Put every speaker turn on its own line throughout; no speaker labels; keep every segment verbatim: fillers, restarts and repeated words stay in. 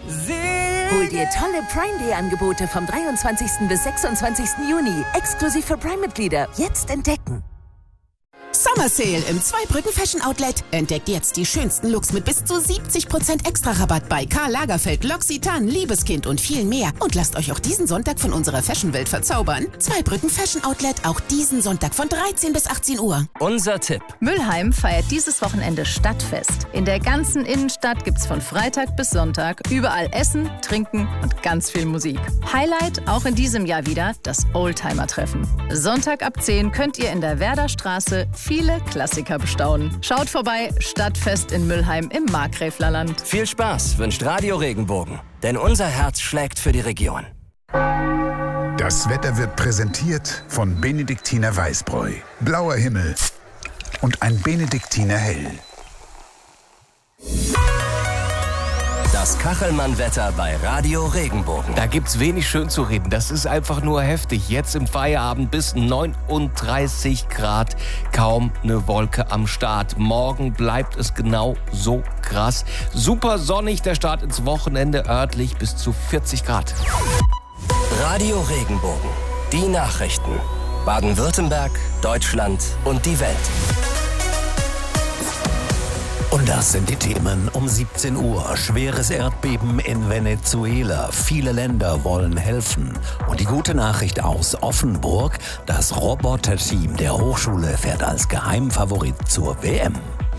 Hol dir tolle Prime Day Angebote vom dreiundzwanzigsten bis sechsundzwanzigsten Juni. Exklusiv für Prime-Mitglieder. Jetzt entdecken.
Summer Sale im Zweibrücken Fashion Outlet. Entdeckt jetzt die schönsten Looks mit bis zu siebzig Prozent Extra-Rabatt bei Karl Lagerfeld, L'Occitane, Liebeskind und viel mehr. Und lasst euch auch diesen Sonntag von unserer Fashion-Welt verzaubern. Zweibrücken Fashion Outlet, auch diesen Sonntag von dreizehn bis achtzehn Uhr.
Unser Tipp.
Mülheim feiert dieses Wochenende Stadtfest. In der ganzen Innenstadt gibt's von Freitag bis Sonntag überall Essen, Trinken und ganz viel Musik. Highlight auch in diesem Jahr wieder das Oldtimer-Treffen. Sonntag ab zehn könnt ihr in der Werderstraße viele Klassiker bestaunen. Schaut vorbei, Stadtfest in Mülheim im Markgräflerland.
Viel Spaß wünscht Radio Regenbogen, denn unser Herz schlägt für die Region.
Das Wetter wird präsentiert von Benediktiner Weißbräu. Blauer Himmel und ein Benediktiner Hell.
Das Kachelmann-Wetter bei Radio Regenbogen.
Da gibt's wenig schön zu reden. Das ist einfach nur heftig. Jetzt im Feierabend bis neununddreißig Grad. Kaum eine Wolke am Start. Morgen bleibt es genau so krass. Super sonnig, der Start ins Wochenende, örtlich bis zu vierzig Grad.
Radio Regenbogen. Die Nachrichten. Baden-Württemberg, Deutschland und die Welt.
Und das sind die Themen um siebzehn Uhr. Schweres Erdbeben in Venezuela. Viele Länder wollen helfen. Und die gute Nachricht aus Offenburg: Das Roboter-Team der Hochschule fährt als Geheimfavorit zur W M.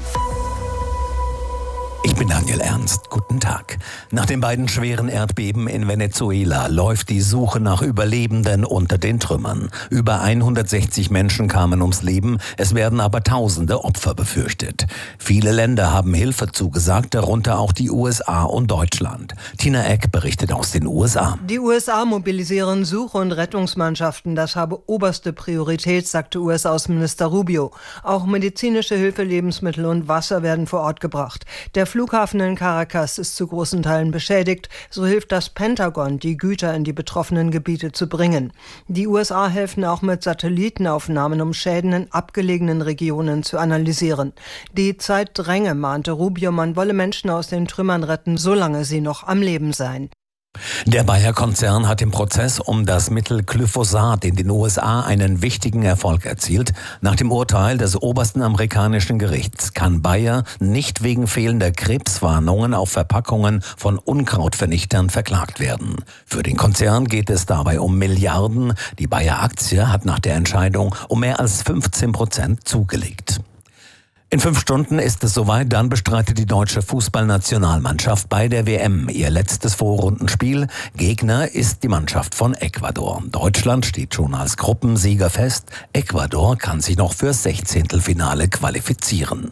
Ich bin Daniel Ernst. Guten Tag. Nach den beiden schweren Erdbeben in Venezuela läuft die Suche nach Überlebenden unter den Trümmern. Über hundertsechzig Menschen kamen ums Leben, es werden aber tausende Opfer befürchtet. Viele Länder haben Hilfe zugesagt, darunter auch die U S A und Deutschland. Tina Eck berichtet aus den U S A.
Die U S A mobilisieren Such- und Rettungsmannschaften. Das habe oberste Priorität, sagte U S-Außenminister Rubio. Auch medizinische Hilfe, Lebensmittel und Wasser werden vor Ort gebracht. Der Flughafen in Caracas ist zu großen Teilen beschädigt. So hilft das Pentagon, die Güter in die betroffenen Gebiete zu bringen. Die U S A helfen auch mit Satellitenaufnahmen, um Schäden in abgelegenen Regionen zu analysieren. Die Zeit dränge, mahnte Rubio, man wolle Menschen aus den Trümmern retten, solange sie noch am Leben seien.
Der Bayer-Konzern hat im Prozess um das Mittel Glyphosat in den U S A einen wichtigen Erfolg erzielt. Nach dem Urteil des obersten amerikanischen Gerichts kann Bayer nicht wegen fehlender Krebswarnungen auf Verpackungen von Unkrautvernichtern verklagt werden. Für den Konzern geht es dabei um Milliarden. Die Bayer-Aktie hat nach der Entscheidung um mehr als fünfzehn Prozent zugelegt. In fünf Stunden ist es soweit, dann bestreitet die deutsche Fußballnationalmannschaft bei der W M ihr letztes Vorrundenspiel. Gegner ist die Mannschaft von Ecuador. Deutschland steht schon als Gruppensieger fest. Ecuador kann sich noch fürs Sechzehntelfinale qualifizieren.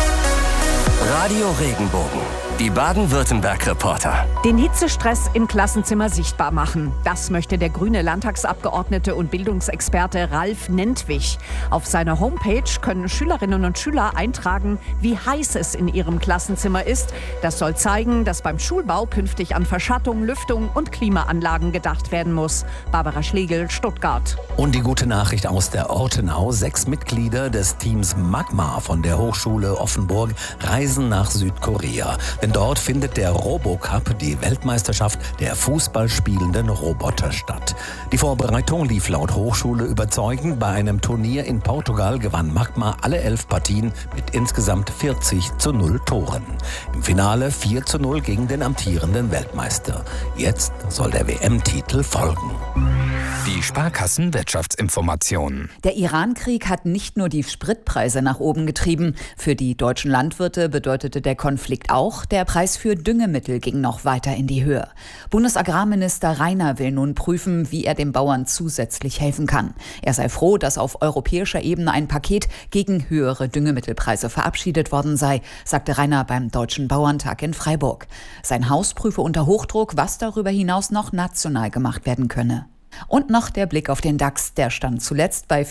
Radio Regenbogen. Die Baden-Württemberg-Reporter.
Den Hitzestress im Klassenzimmer sichtbar machen. Das möchte der grüne Landtagsabgeordnete und Bildungsexperte Ralf Nentwich. Auf seiner Homepage können Schülerinnen und Schüler eintragen, wie heiß es in ihrem Klassenzimmer ist. Das soll zeigen, dass beim Schulbau künftig an Verschattung, Lüftung und Klimaanlagen gedacht werden muss. Barbara Schlegel, Stuttgart.
Und die gute Nachricht aus der Ortenau. Sechs Mitglieder des Teams Magma von der Hochschule Offenburg reisen nach Südkorea. Denn dort findet der Robocup, die Weltmeisterschaft der fußballspielenden Roboter, statt. Die Vorbereitung lief laut Hochschule überzeugend. Bei einem Turnier in Portugal gewann Magma alle elf Partien mit insgesamt vierzig zu null Toren. Im Finale vier zu null gegen den amtierenden Weltmeister. Jetzt soll der W M-Titel folgen.
Die Sparkassen-Wirtschaftsinformationen.
Der Iran-Krieg hat nicht nur die Spritpreise nach oben getrieben. Für die deutschen Landwirte bedeutete der Konflikt auch, der Preis für Düngemittel ging noch weiter in die Höhe. Bundesagrarminister Reiner will nun prüfen, wie er den Bauern zusätzlich helfen kann. Er sei froh, dass auf europäischer Ebene ein Paket gegen höhere Düngemittelpreise verabschiedet worden sei, sagte Reiner beim Deutschen Bauerntag in Freiburg. Sein Haus prüfe unter Hochdruck, was darüber hinaus noch national gemacht werden könne. Und noch der Blick auf den DAX, der stand zuletzt bei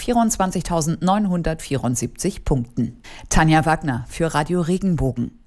vierundzwanzigtausendneunhundertvierundsiebzig Punkten. Tanja Wagner für Radio Regenbogen.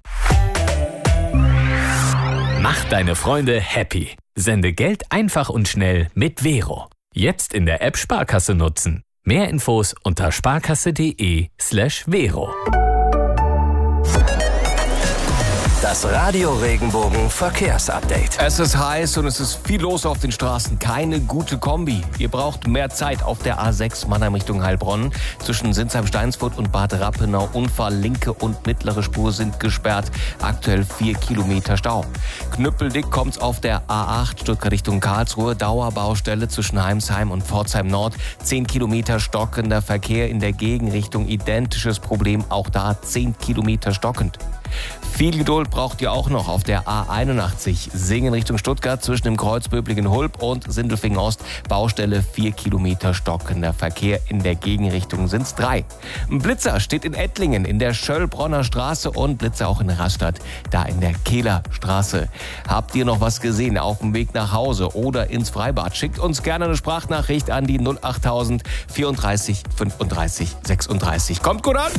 Mach deine Freunde happy. Sende Geld einfach und schnell mit Vero. Jetzt in der App Sparkasse nutzen. Mehr Infos unter sparkasse.de slash Vero.
Das Das Radio Regenbogen Verkehrsupdate.
Es ist heiß und es ist viel los auf den Straßen. Keine gute Kombi. Ihr braucht mehr Zeit auf der A sechs Mannheim Richtung Heilbronn. Zwischen Sinsheim-Steinsfurt und Bad Rappenau Unfall. Linke und mittlere Spur sind gesperrt. Aktuell vier Kilometer Stau. Knüppeldick kommt's auf der A acht Stuttgart Richtung Karlsruhe. Dauerbaustelle zwischen Heimsheim und Pforzheim Nord. zehn Kilometer stockender Verkehr in der Gegenrichtung. Identisches Problem. Auch da zehn Kilometer stockend. Viel Geduld braucht ihr auch noch auf der A einundachtzig Singen Richtung Stuttgart zwischen dem Kreuz Böblingen-Hulb und Sindelfingen Ost. Baustelle vier Kilometer stockender Verkehr. In der Gegenrichtung sind's drei. Ein Blitzer steht in Ettlingen in der Schöllbronner Straße und Blitzer auch in Rastatt, da in der Kehler Straße. Habt ihr noch was gesehen auf dem Weg nach Hause oder ins Freibad? Schickt uns gerne eine Sprachnachricht an die null achttausend vierunddreißig fünfunddreißig sechsunddreißig. Kommt gut an!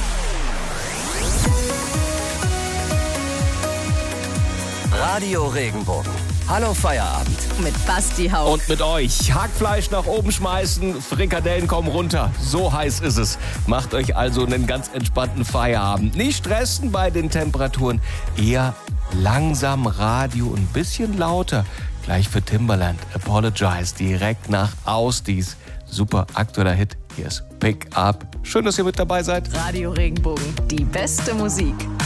Radio Regenbogen. Hallo Feierabend.
Mit Basti Haupt.
Und mit euch. Hackfleisch nach oben schmeißen, Frikadellen kommen runter. So heiß ist es. Macht euch also einen ganz entspannten Feierabend. Nicht stressen bei den Temperaturen. Eher langsam Radio, ein bisschen lauter. Gleich für Timbaland. Apologize. Direkt nach Ausdies. Super aktueller Hit. Hier ist Pick Up. Schön, dass ihr mit dabei seid.
Radio Regenbogen. Die beste Musik.